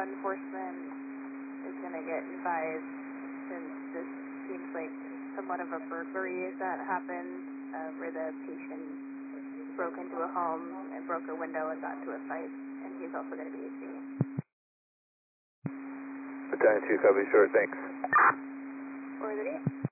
law enforcement is going to get advised, since this seems like somewhat of a burglary that happened, where the patient broke into a home and broke a window and got into a fight, and he's also going to be a scene. Battalion 2, copy, short, thanks. Or the